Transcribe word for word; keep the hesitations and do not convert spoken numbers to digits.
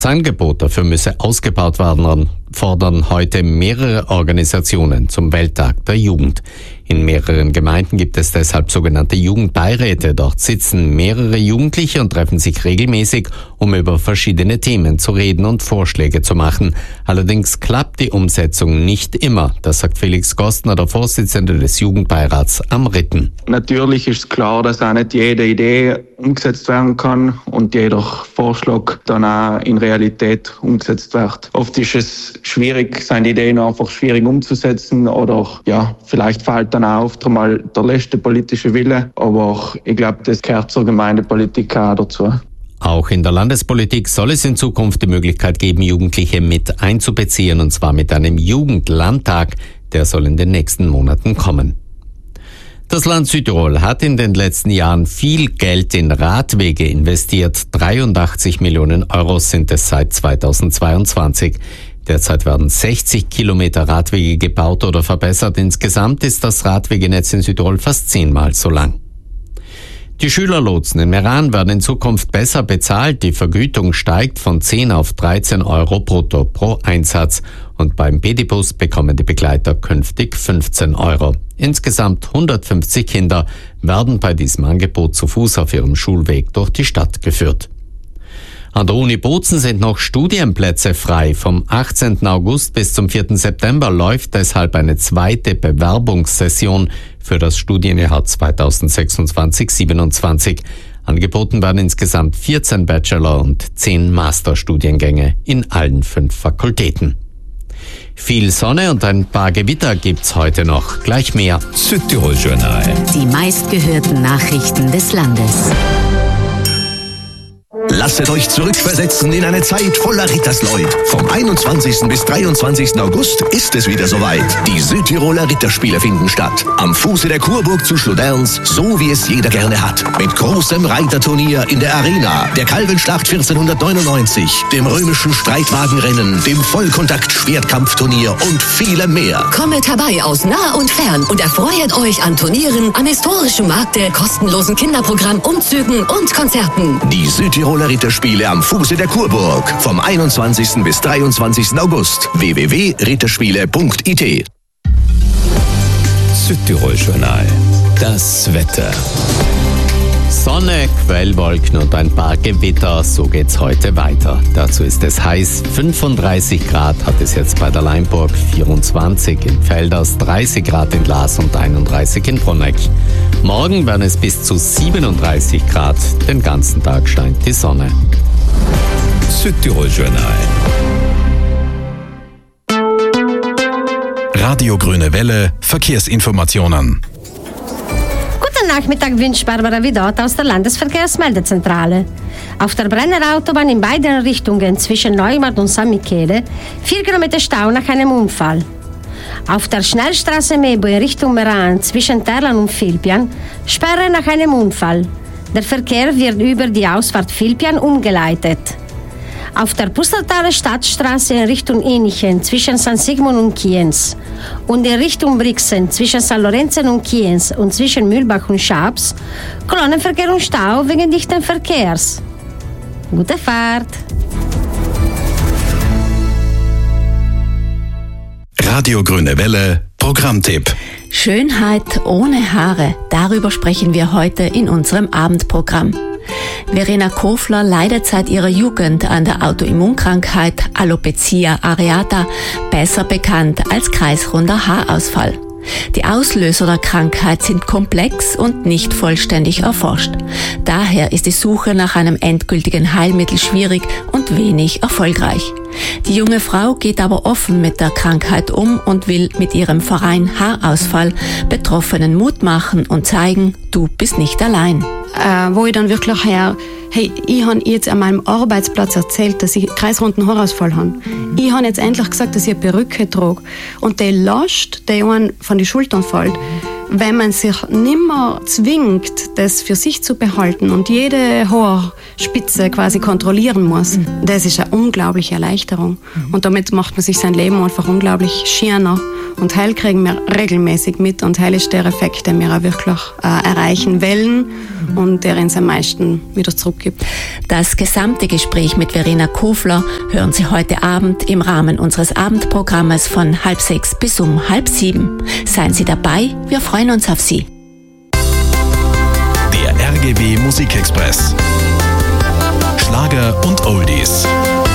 Das Angebot dafür müsse ausgebaut werden, fordern heute mehrere Organisationen zum Welttag der Jugend. In mehreren Gemeinden gibt es deshalb sogenannte Jugendbeiräte. Dort sitzen mehrere Jugendliche und treffen sich regelmäßig, um über verschiedene Themen zu reden und Vorschläge zu machen. Allerdings klappt die Umsetzung nicht immer. Das sagt Felix Gostner, der Vorsitzende des Jugendbeirats am Ritten. Natürlich ist klar, dass auch nicht jede Idee umgesetzt werden kann und jeder Vorschlag dann auch in Realität umgesetzt wird. Oft ist es schwierig, seine Ideen einfach schwierig umzusetzen oder ja, vielleicht fehlt dann auch oft einmal der letzte politische Wille, aber ich glaube, das gehört zur Gemeindepolitik auch dazu. Auch in der Landespolitik soll es in Zukunft die Möglichkeit geben, Jugendliche mit einzubeziehen, und zwar mit einem Jugendlandtag, der soll in den nächsten Monaten kommen. Das Land Südtirol hat in den letzten Jahren viel Geld in Radwege investiert. dreiundachtzig Millionen Euro sind es seit zweitausendzweiundzwanzig. Derzeit werden sechzig Kilometer Radwege gebaut oder verbessert. Insgesamt ist das Radwegenetz in Südtirol fast zehnmal so lang. Die Schülerlotsen in Meran werden in Zukunft besser bezahlt. Die Vergütung steigt von zehn auf dreizehn Euro brutto pro Einsatz. Und beim Pedibus bekommen die Begleiter künftig fünfzehn Euro. Insgesamt hundertfünfzig Kinder werden bei diesem Angebot zu Fuß auf ihrem Schulweg durch die Stadt geführt. An der Uni Bozen sind noch Studienplätze frei. Vom achtzehnten August bis zum vierten September läuft deshalb eine zweite Bewerbungssession für das Studienjahr zweitausendsechsundzwanzig siebenundzwanzig. Angeboten werden insgesamt vierzehn Bachelor- und zehn Masterstudiengänge in allen fünf Fakultäten. Viel Sonne und ein paar Gewitter gibt's heute noch. Gleich mehr. Südtirol Journal. Die meistgehörten Nachrichten des Landes. Lasset euch zurückversetzen in eine Zeit voller Rittersleut. Vom einundzwanzigsten bis dreiundzwanzigsten August ist es wieder soweit. Die Südtiroler Ritterspiele finden statt. Am Fuße der Kurburg zu Schloderns, so wie es jeder gerne hat. Mit großem Reiterturnier in der Arena, der Kalvenschlacht vierzehnhundertneunundneunzig, dem römischen Streitwagenrennen, dem Vollkontakt-Schwertkampfturnier und vielem mehr. Kommet herbei aus nah und fern und erfreut euch an Turnieren, am historischen Markte, kostenlosen Kinderprogramm, Umzügen und Konzerten. Die Südtiroler Ritterspiele am Fuße der Kurburg. Vom einundzwanzigsten bis dreiundzwanzigsten August. w w w punkt ritterspiele punkt i t. Südtirol Journal. Das Wetter. Sonne, Quellwolken und ein paar Gewitter, so geht's heute weiter. Dazu ist es heiß, fünfunddreißig Grad hat es jetzt bei der Leinburg, vierundzwanzig in Felders, dreißig Grad in Glas und einunddreißig in Bruneck. Morgen werden es bis zu siebenunddreißig Grad, den ganzen Tag scheint die Sonne. Südtirol Journal. Radio Grüne Welle, Verkehrsinformationen. Guten Nachmittag wünscht Barbara Widott aus der Landesverkehrsmeldezentrale. Auf der Brennerautobahn in beiden Richtungen zwischen Neumarkt und San Michele vier Kilometer Stau nach einem Unfall. Auf der Schnellstraße Mebo in Richtung Meran zwischen Terlan und Filpian Sperre nach einem Unfall. Der Verkehr wird über die Ausfahrt Filpian umgeleitet. Auf der Pustertaler Stadtstraße in Richtung Inichen zwischen San Sigmund und Kienz und in Richtung Brixen zwischen San Lorenzen und Kienz und zwischen Mühlbach und Schabs Kolonnenverkehr und Stau wegen dichten Verkehrs. Gute Fahrt! Radio Grüne Welle, Programmtipp. Schönheit ohne Haare, darüber sprechen wir heute in unserem Abendprogramm. Verena Kofler leidet seit ihrer Jugend an der Autoimmunkrankheit Alopecia areata, besser bekannt als kreisrunder Haarausfall. Die Auslöser der Krankheit sind komplex und nicht vollständig erforscht. Daher ist die Suche nach einem endgültigen Heilmittel schwierig und wenig erfolgreich. Die junge Frau geht aber offen mit der Krankheit um und will mit ihrem Verein Haarausfall Betroffenen Mut machen und zeigen, du bist nicht allein. Äh, wo ich dann wirklich her, hey, ich habe jetzt an meinem Arbeitsplatz erzählt, dass ich kreisrunden Haarausfall habe. Mhm. Ich habe jetzt endlich gesagt, dass ich eine Perücke trage. Und die Last, die einen von den Schultern fällt, wenn man sich nimmer zwingt, das für sich zu behalten und jede Haarspitze quasi kontrollieren muss, mhm. das ist eine unglaubliche Erleichterung. Mhm. Und damit macht man sich sein Leben einfach unglaublich schöner. Und heil kriegen wir regelmäßig mit und heil ist der Effekt, den wir auch wirklich äh, erreichen wollen mhm. und der uns am meisten wieder zurückgibt. Das gesamte Gespräch mit Verena Kofler hören Sie heute Abend im Rahmen unseres Abendprogrammes von halb sechs bis um halb sieben. Seien Sie dabei, wir freuen uns auf Sie. Der R G W Musikexpress. Schlager und Oldies.